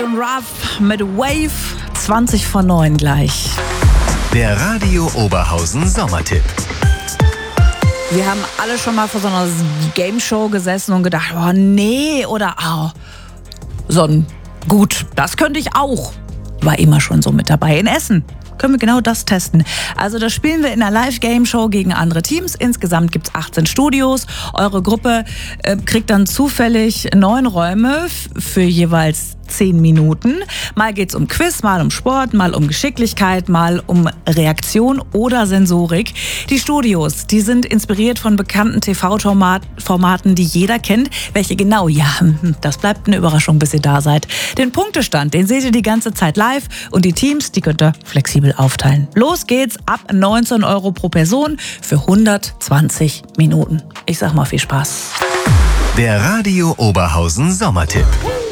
und Ruff mit Wave, 20 vor 9 gleich. Der Radio Oberhausen Sommertipp. Wir haben alle schon mal vor so einer Game-Show gesessen und gedacht, oh nee, oder gut, das könnte ich auch. War immer schon so mit dabei in Essen. Können wir genau das testen. Also das spielen wir in einer Live-Game-Show gegen andere Teams. Insgesamt gibt es 18 Studios. Eure Gruppe kriegt dann zufällig 9 Räume für jeweils 10 Minuten. Mal geht's um Quiz, mal um Sport, mal um Geschicklichkeit, mal um Reaktion oder Sensorik. Die Studios, die sind inspiriert von bekannten TV-Formaten, die jeder kennt. Welche genau? Ja, das bleibt eine Überraschung, bis ihr da seid. Den Punktestand, den seht ihr die ganze Zeit live und die Teams, die könnt ihr flexibel aufteilen. Los geht's ab 19 € pro Person für 120 Minuten. Ich sag mal viel Spaß. Der Radio Oberhausen Sommertipp.